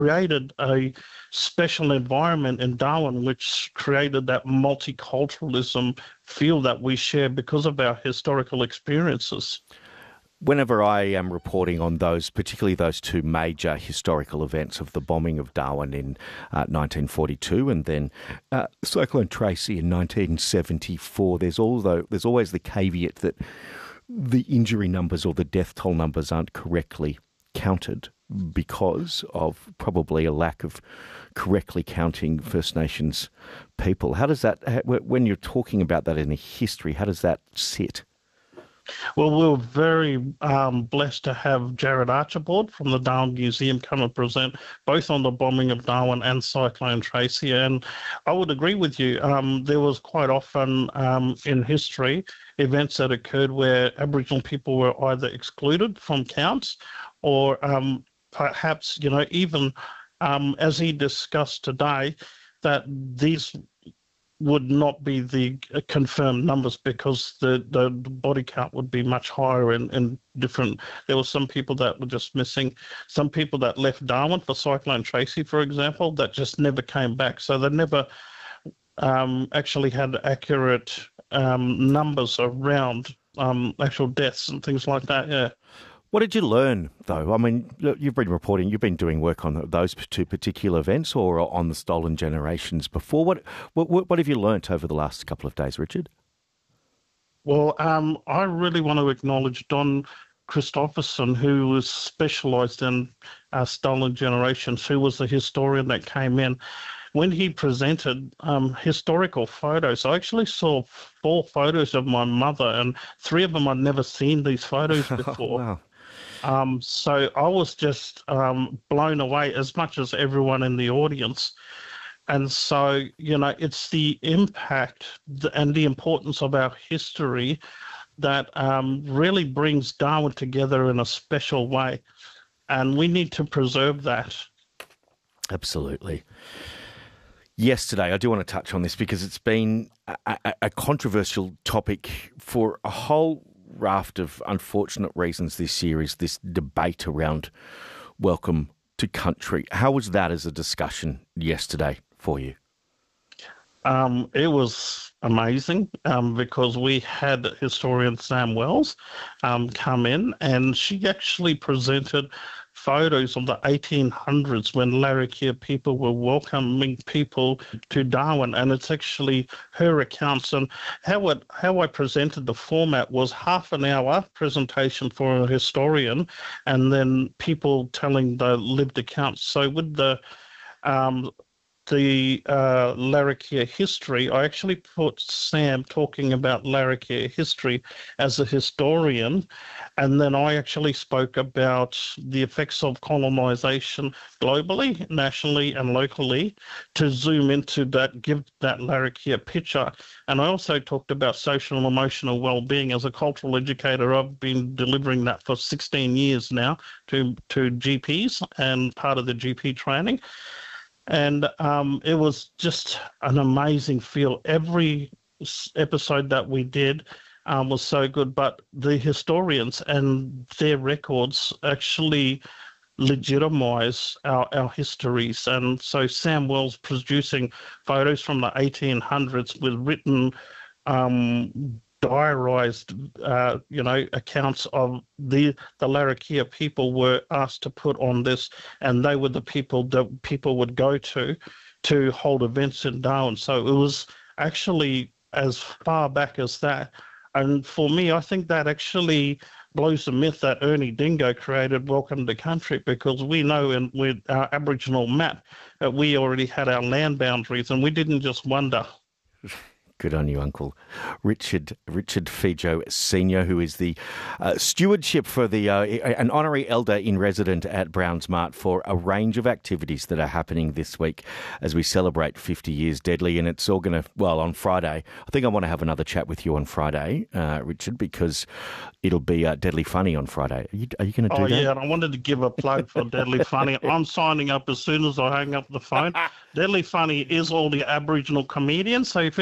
created a special environment in Darwin, which created that multiculturalism feel that we share because of our historical experiences. Whenever I am reporting on those, particularly those two major historical events of the bombing of Darwin in 1942 and then Cyclone Tracy in 1974, there's always the caveat that the injury numbers or the death toll numbers aren't correctly counted because of probably a lack of correctly counting First Nations people. How does that, when you're talking about that in a history, how does that sit? Well, we were very blessed to have Jared Archibald from the Darwin Museum come and present both on the bombing of Darwin and Cyclone Tracy. And I would agree with you. There was quite often in history events that occurred where Aboriginal people were either excluded from counts or perhaps, even as he discussed today, that these would not be the confirmed numbers because the body count would be much higher in different. There were some people that were just missing, some people that left Darwin for Cyclone Tracy, for example, that just never came back. So they never actually had accurate numbers around actual deaths and things like that. Yeah. What did you learn, though? I mean, you've been doing work on those two particular events or on the stolen generations before. What have you learnt over the last couple of days, Richard? Well, I really want to acknowledge Don Christopherson, who was specialised in stolen generations, who was the historian that came in. When he presented historical photos, I actually saw 4 photos of my mother, and 3 of them I'd never seen these photos before. Wow. So I was just blown away, as much as everyone in the audience. And so, it's the impact and the importance of our history that really brings Darwin together in a special way. And we need to preserve that. Absolutely. Yesterday, I do want to touch on this because it's been a controversial topic for a whole raft of unfortunate reasons this year, is this debate around welcome to country. How was that as a discussion yesterday for you? It was amazing because we had historian Sam Wells come in, and she actually presented photos of the 1800s when Larrakia people were welcoming people to Darwin, and it's actually her accounts. And how I presented the format was half an hour presentation for a historian, and then people telling the lived accounts. So with the Larrakia history, I actually put Sam talking about Larrakia history as a historian, and then I actually spoke about the effects of colonisation globally, nationally and locally, to zoom into that, give that Larrakia picture. And I also talked about social and emotional well-being. As a cultural educator, I've been delivering that for 16 years now to GPs and part of the GP training. And it was just an amazing feel. Every episode that we did was so good, but the historians and their records actually legitimize our histories. And so Sam Wells producing photos from the 1800s with written diarized, accounts of the Larrakia people were asked to put on this, and they were the people that people would go to hold events in Darwin. So it was actually as far back as that. And for me, I think that actually blows the myth that Ernie Dingo created Welcome to Country, because we know with our Aboriginal map that we already had our land boundaries, and we didn't just wonder. Good on you, Uncle. Richard Fijo Sr., who is the stewardship for an honorary elder in resident at Browns Mart for a range of activities that are happening this week as we celebrate 50 years Deadly. And it's all going to, on Friday. I think I want to have another chat with you on Friday, Richard, because it'll be Deadly Funny on Friday. Are you going to do that? Oh, yeah, and I wanted to give a plug for Deadly Funny. I'm signing up as soon as I hang up the phone. Deadly Funny is all the Aboriginal comedians. So if you know a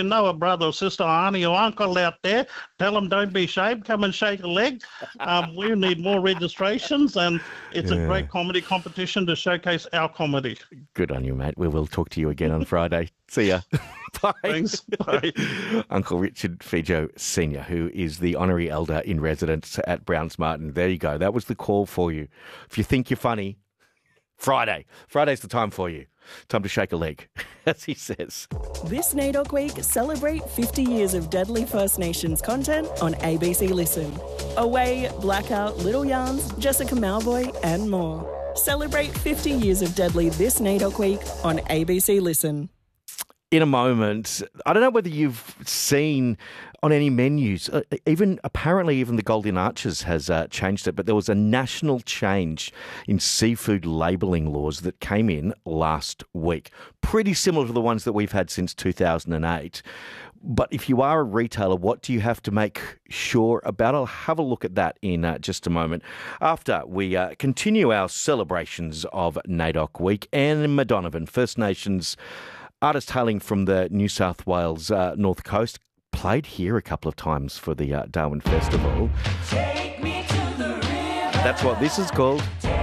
brother or sister, or auntie or uncle out there, tell them don't be ashamed, come and shake a leg. We need more registrations, and it's a great comedy competition to showcase our comedy. Good on you, mate. We will talk to you again on Friday. See ya. Bye. Thanks. Bye. Uncle Richard Fijo Sr., who is the honorary elder in residence at Browns Martin. There you go. That was the call for you. If you think you're funny, Friday. Friday's the time for you. Time to shake a leg, as he says. This NAIDOC Week, celebrate 50 years of deadly First Nations content on ABC Listen. Away, Blackout, Little Yarns, Jessica Malvoy and more. Celebrate 50 years of deadly this NAIDOC Week on ABC Listen. In a moment, I don't know whether you've seen on any menus, apparently even the Golden Arches has changed it, but there was a national change in seafood labelling laws that came in last week. Pretty similar to the ones that we've had since 2008. But if you are a retailer, what do you have to make sure about? I'll have a look at that in just a moment. After we continue our celebrations of NAIDOC Week, Anne Madonovan, First Nations artist hailing from the New South Wales North Coast, played here a couple of times for the Darwin Festival. Take me to the river. That's what this is called.